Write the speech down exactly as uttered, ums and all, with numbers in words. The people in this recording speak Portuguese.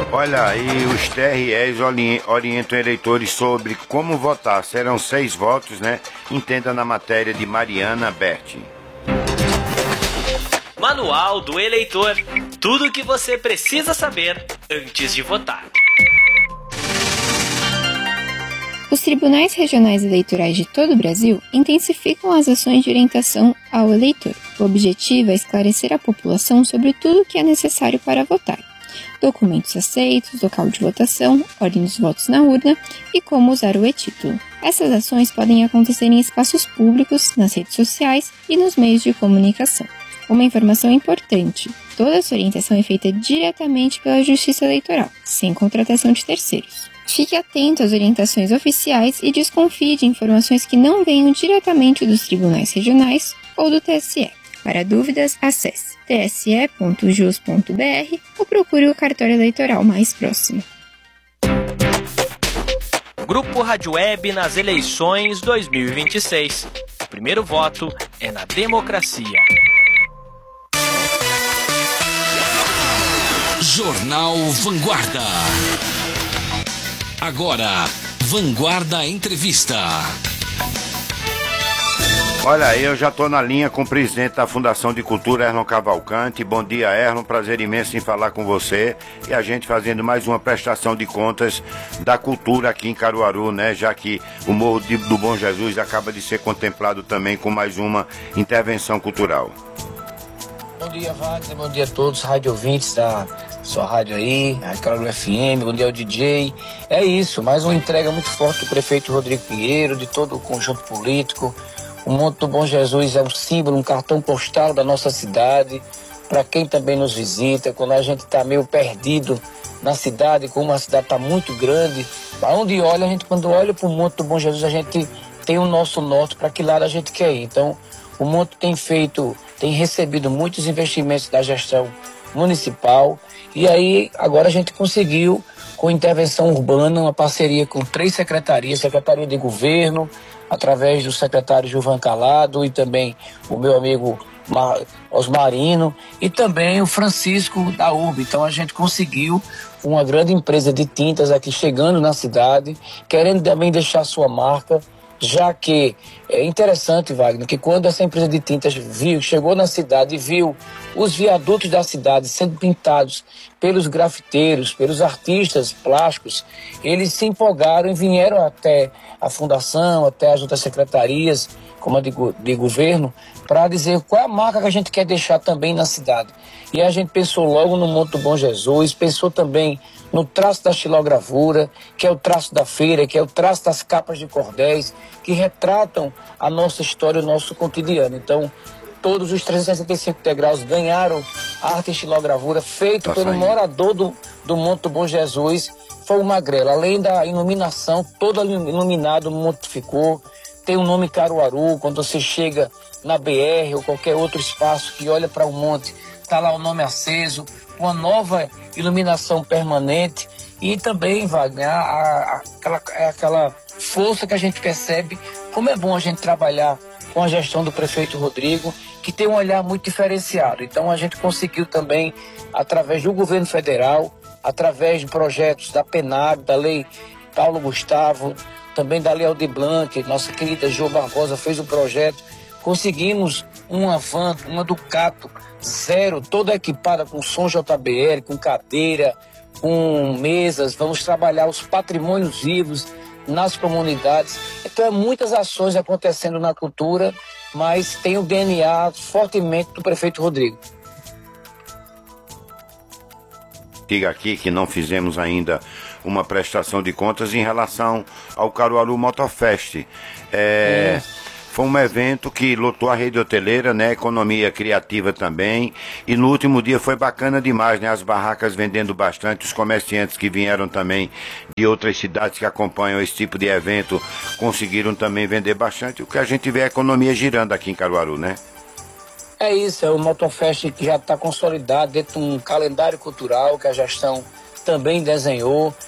Olha, e os T R Es orien- orientam eleitores sobre como votar. Serão seis votos, né? Entenda na matéria de Mariana Berti. Manual do Eleitor. Tudo o que você precisa saber antes de votar. Os tribunais regionais eleitorais de todo o Brasil intensificam as ações de orientação ao eleitor. O objetivo é esclarecer a população sobre tudo o que é necessário para votar. Documentos aceitos, local de votação, ordem dos votos na urna e como usar o e-título. Essas ações podem acontecer em espaços públicos, nas redes sociais e nos meios de comunicação. Uma informação importante: toda essa orientação é feita diretamente pela Justiça Eleitoral, sem contratação de terceiros. Fique atento às orientações oficiais e desconfie de informações que não venham diretamente dos tribunais regionais ou do T S E. Para dúvidas, acesse t s e ponto jus ponto b r ou procure o cartório eleitoral mais próximo. Grupo Rádio Web nas eleições dois mil e vinte e seis. O primeiro voto é na democracia. Jornal Vanguarda. Agora, Vanguarda Entrevista. Olha, eu já estou na linha com o presidente da Fundação de Cultura, Erlon Cavalcante. Bom dia, Erlon. Prazer imenso em falar com você. E a gente fazendo mais uma prestação de contas da cultura aqui em Caruaru, né? Já que o Morro de, do Bom Jesus acaba de ser contemplado também com mais uma intervenção cultural. Bom dia, Wagner. Bom dia a todos, rádio ouvintes da sua rádio aí, Rádio Caruaru F M. Bom dia ao D J. É isso, mais uma entrega muito forte do prefeito Rodrigo Pinheiro, de todo o conjunto político. O Monte do Bom Jesus é um símbolo, um cartão postal da nossa cidade, para quem também nos visita, quando a gente está meio perdido na cidade, como a cidade está muito grande, para onde olha, a gente, quando olha para o Monte do Bom Jesus, a gente tem o nosso norte para que lado a gente quer ir. Então, o Monte tem feito, tem recebido muitos investimentos da gestão municipal, e aí agora a gente conseguiu, com intervenção urbana, uma parceria com três secretarias, Secretaria de Governo, através do secretário Gilvan Calado e também o meu amigo Osmarino e também o Francisco da U R B. Então a gente conseguiu uma grande empresa de tintas aqui chegando na cidade, querendo também deixar sua marca, já que é interessante, Wagner, que quando essa empresa de tintas viu, chegou na cidade e viu os viadutos da cidade sendo pintados pelos grafiteiros, pelos artistas plásticos, eles se empolgaram e vieram até a fundação, até as outras secretarias, como a de, de governo, para dizer qual é a marca que a gente quer deixar também na cidade. E a gente pensou logo no Monte do Bom Jesus, pensou também no traço da xilogravura, que é o traço da feira, que é o traço das capas de cordéis, que retratam a nossa história, o nosso cotidiano. Então, todos os trezentos e sessenta e cinco degraus ganharam arte e xilogravura, feito tá pelo saindo. morador do, do Monte do Bom Jesus, foi o Magrelo. Além da iluminação, todo iluminado, o monte ficou. Tem o nome Caruaru, quando você chega na B R ou qualquer outro espaço que olha para o monte, está lá o nome aceso, uma nova iluminação permanente e também, Wagner, a, a, aquela, aquela força que a gente percebe, como é bom a gente trabalhar com a gestão do prefeito Rodrigo, que tem um olhar muito diferenciado. Então a gente conseguiu também, através do governo federal, através de projetos da PENAB, da Lei Paulo Gustavo, também da Lei Aldir Blanc, nossa querida Jo Barbosa fez o projeto, conseguimos uma van, uma Ducato zero, toda equipada com som J B L, com cadeira, com mesas. Vamos trabalhar os patrimônios vivos nas comunidades. Então, é muitas ações acontecendo na cultura, mas tem o D N A fortemente do prefeito Rodrigo. Diga aqui que não fizemos ainda uma prestação de contas em relação ao Caruaru Motofest. É... é. Foi um evento que lotou a rede hoteleira, né? Economia criativa também. E no último dia foi bacana demais, né? As barracas vendendo bastante, os comerciantes que vieram também de outras cidades que acompanham esse tipo de evento conseguiram também vender bastante. O que a gente vê é a economia girando aqui em Caruaru, né? É isso, é o Motofest que já está consolidado dentro de um calendário cultural que a gestão também desenhou.